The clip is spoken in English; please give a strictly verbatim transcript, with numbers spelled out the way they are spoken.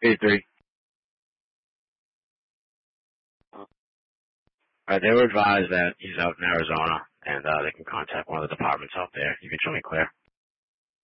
eighty-three. Alright, they were advised that he's out in Arizona, and uh, they can contact one of the departments out there. You can show me clear.